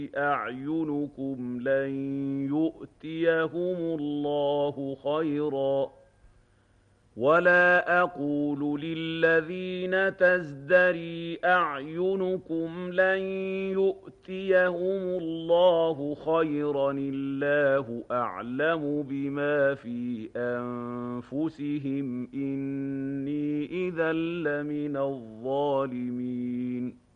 أعينكم لن يؤتيهم الله خيرا ولا أقول للذين تزدري أعينكم لن يؤتيهم الله خيرا الله أعلم بما في أنفسهم إني إذا لمن الظالمين